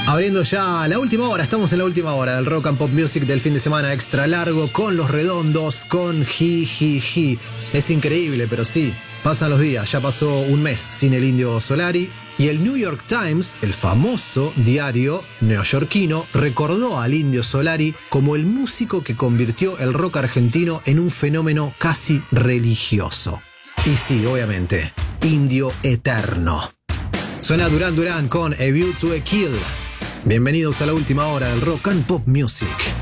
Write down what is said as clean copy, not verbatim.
Abriendo ya la última hora, estamos en la última hora del Rock and Pop Music del fin de semana extra largo con Los Redondos, con Ji. Es increíble, pero sí, pasan los días, ya pasó un mes sin el Indio Solari y el New York Times, el famoso diario neoyorquino, recordó al Indio Solari como el músico que convirtió el rock argentino en un fenómeno casi religioso. Y sí, obviamente, Indio eterno. Suena Duran Duran con A View to a Kill. Bienvenidos a la última hora del Rock and Pop Music.